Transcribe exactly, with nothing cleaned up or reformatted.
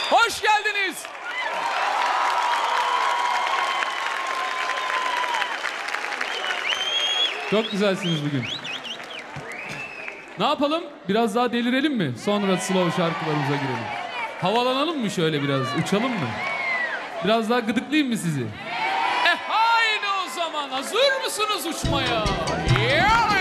Hoş geldiniz. Çok güzelsiniz bugün. Ne yapalım? Biraz daha delirelim mi? Sonra slow şarkılarımıza girelim. Havalanalım mı şöyle biraz? Uçalım mı? Biraz daha gıdıklayayım mı sizi? E haydi o zaman. Hazır mısınız uçmaya? Yeah!